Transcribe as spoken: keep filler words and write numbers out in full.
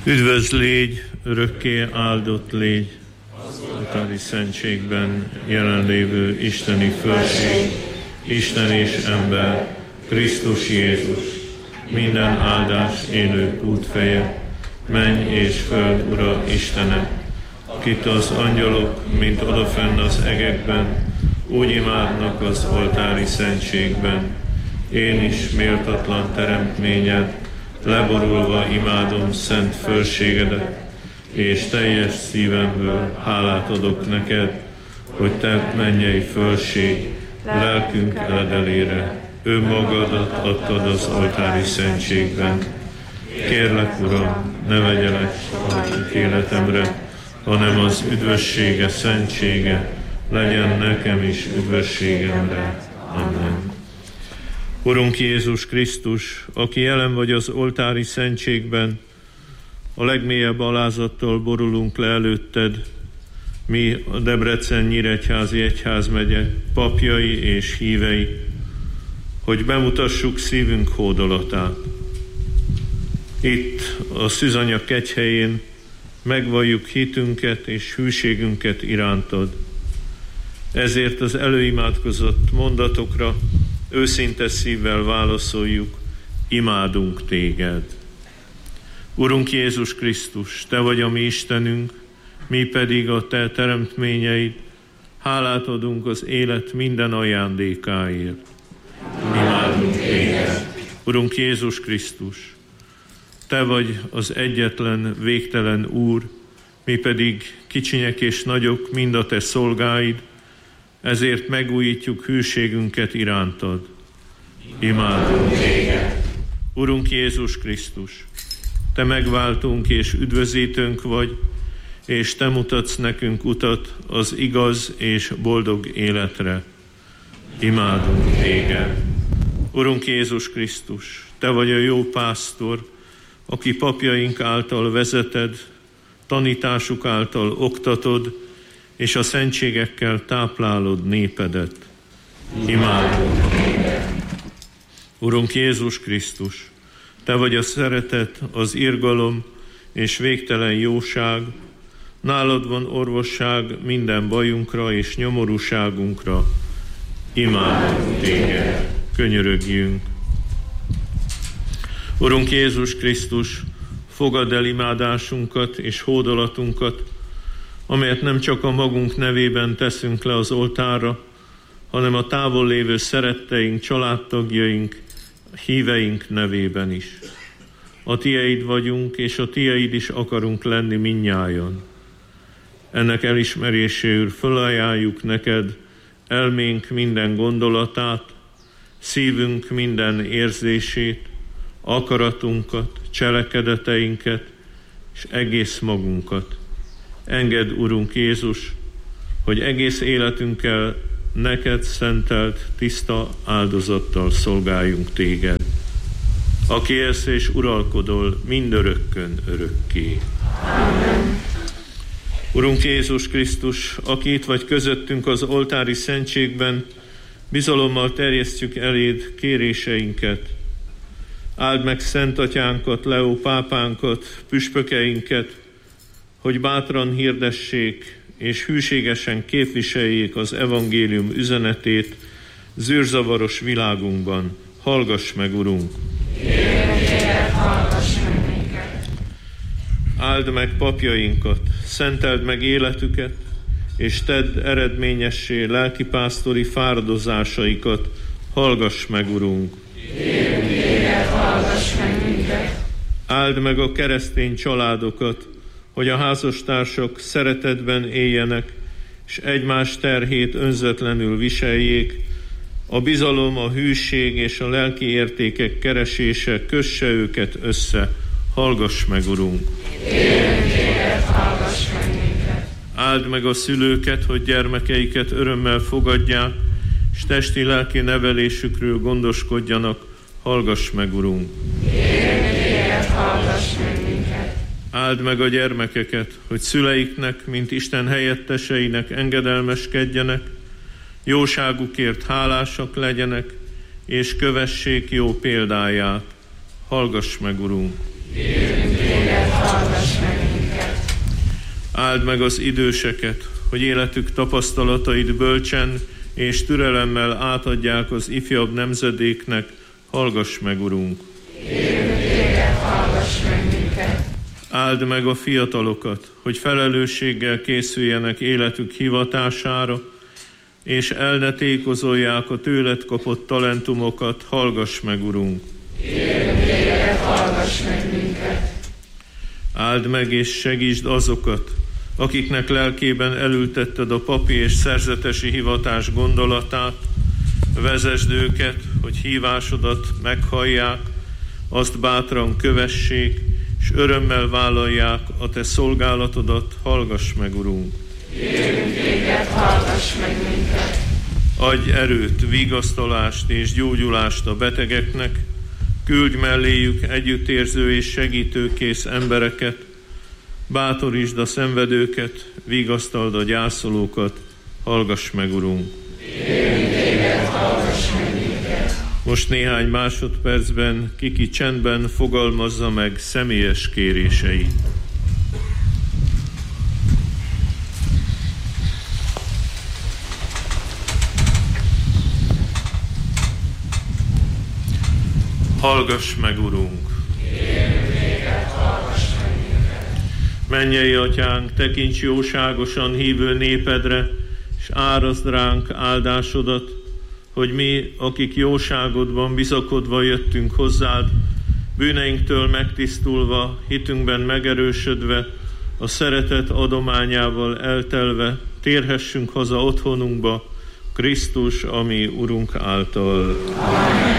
Üdvözl légy, örökké áldott légy, oltári szentségben jelenlévő isteni földség, Isten és ember, Krisztus Jézus, minden áldás élő útfeje, menny és föld Ura Istene, akit az angyalok, mint odafenn az egekben, úgy imádnak az oltári szentségben. Én is méltatlan teremtményed, leborulva imádom szent fölségedet, és teljes szívemből hálát adok neked, hogy te mennyei fölség, lelkünk eledelére, önmagadat adtad az oltári szentségben. Kérlek, Uram, ne vegyelek a életemre, hanem az üdvössége, szentsége legyen nekem is üdvösségemre. Amen. Urunk Jézus Krisztus, aki jelen vagy az oltári szentségben, a legmélyebb alázattal borulunk le előtted, mi a Debrecen-Nyíregyházi Egyházmegye papjai és hívei, hogy bemutassuk szívünk hódolatát. Itt a Szűzanya kegyhelyén megvalljuk hitünket és hűségünket irántad. Ezért az előimádkozott mondatokra őszinte szívvel válaszoljuk, imádunk téged. Urunk Jézus Krisztus, te vagy a mi Istenünk, mi pedig a te teremtményeid, hálát adunk az élet minden ajándékáért. Imádunk téged. Urunk Jézus Krisztus, te vagy az egyetlen, végtelen Úr, mi pedig kicsinyek és nagyok, mind a te szolgáid, ezért megújítjuk hűségünket irántad. Imádunk téged. Urunk Jézus Krisztus, te megváltunk és üdvözítőnk vagy, és te mutatsz nekünk utat az igaz és boldog életre. Imádunk téged. Urunk Jézus Krisztus, te vagy a jó pásztor, aki papjaink által vezeted, tanításuk által oktatod, és a szentségekkel táplálod népedet. Imádunk téged. Urunk Jézus Krisztus, te vagy a szeretet, az irgalom és végtelen jóság, nálad van orvosság minden bajunkra és nyomorúságunkra. Imádunk téged. Könyörögjünk. Urunk Jézus Krisztus, fogadd el imádásunkat és hódolatunkat, amelyet nem csak a magunk nevében teszünk le az oltárra, hanem a távol lévő szeretteink, családtagjaink, híveink nevében is. A tieid vagyunk, és a tieid is akarunk lenni mindnyájan. Ennek elismeréséül fölajánljuk neked elménk minden gondolatát, szívünk minden érzését, akaratunkat, cselekedeteinket és egész magunkat. Engedd, Urunk Jézus, hogy egész életünkkel neked szentelt, tiszta áldozattal szolgáljunk téged, aki élsz és uralkodol mindörökkön örökké. Amen. Urunk Jézus Krisztus, aki itt vagy közöttünk az oltári szentségben, bizalommal terjesztjük eléd kéréseinket. Áld meg Szent Atyánkat, Leó pápánkat, püspökeinket, hogy bátran hirdessék és hűségesen képviseljék az evangélium üzenetét zűrzavaros világunkban. Hallgass meg, Urunk! Kérlek, hallgass meg minket! Áld meg papjainkat, szenteld meg életüket, és tedd eredményessé lelkipásztori fáradozásaikat. Hallgass meg, Urunk! Kérlek, hallgass meg minket! Áld meg a keresztény családokat, hogy a házastársak szeretetben éljenek, és egymás terhét önzetlenül viseljék, a bizalom, a hűség és a lelki értékek keresése kösse őket össze. Hallgass meg, Urunk! Kérlek, hallgass meg minket! Áld meg a szülőket, hogy gyermekeiket örömmel fogadják, és testi-lelki nevelésükről gondoskodjanak. Hallgass meg, Urunk! Kérlek, hallgass meg minket! Áld meg a gyermekeket, hogy szüleiknek, mint Isten helyetteseinek engedelmeskedjenek, jóságukért hálásak legyenek, és kövessék jó példáját. Hallgass meg, Urunk! Kérlek, téged, hallgass meg minket. Áld meg az időseket, hogy életük tapasztalatait bölcsen és türelemmel átadják az ifjabb nemzedéknek, hallgass meg, Urunk. Kérünk téged, hallgass meg minket. Áld meg a fiatalokat, hogy felelősséggel készüljenek életük hivatására, és el ne tékozolják a tőled kapott talentumokat, hallgass meg, Urunk. Kérünk téged, hallgass meg minket. Áld meg és segítsd azokat, akiknek lelkében elültetted a papi és szerzetesi hivatás gondolatát, vezesd őket, hogy hívásodat meghallják, azt bátran kövessék, és örömmel vállalják a te szolgálatodat, hallgass meg, Urunk. Kérünk téged, hallgass meg minket. Adj erőt, vigasztalást és gyógyulást a betegeknek, küldj melléjük együttérző és segítőkész embereket, bátorítsd a szenvedőket, vigasztald a gyászolókat, hallgass meg, Urunk. Kérünk téged, hallgass meg minket. Most néhány másodpercben Kiki csendben fogalmazza meg személyes kéréseit. Hallgass meg, Urunk! Mennyei Atyánk, tekints jóságosan hívő népedre, és árazd ránk áldásodat, hogy mi, akik jóságodban bizakodva jöttünk hozzád, bűneinktől megtisztulva, hitünkben megerősödve, a szeretet adományával eltelve, térhessünk haza otthonunkba, Krisztus, ami Urunk által. Amen.